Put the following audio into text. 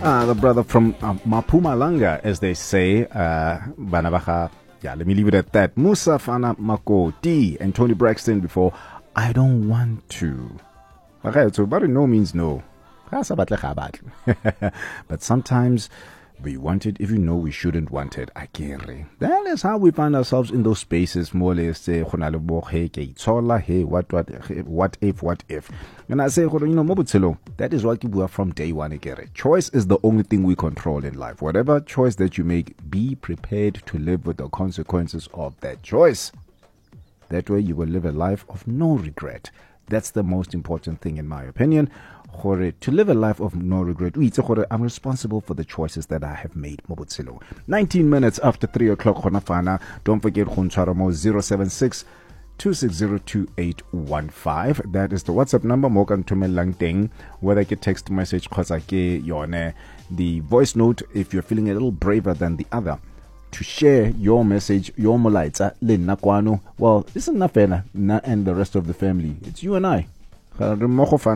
The brother from Mapumalanga, as they say, Banabaha. Yeah, let me leave it at that. Musa Fana Makoti and Tony Braxton before I don't want to. Okay, so but no means no. But sometimes we want it if you know we shouldn't want it. That is how we find ourselves in those spaces, more or less. Hey, what if? And I say, that is what you are from day one. Choice is the only thing we control in life. Whatever choice that you make, be prepared to live with the consequences of that choice. That way you will live a life of no regret. That's the most important thing in my opinion. To live a life of no regret. I'm responsible for the choices that I have made. 19 minutes after 3 o'clock. Don't forget 076 2602815. That is the WhatsApp number. Mokan Tumelang Ding. Whether you text message, the voice note if you're feeling a little braver than the other. To share your message, your molaita, well, listen, and the rest of the family. It's you and I.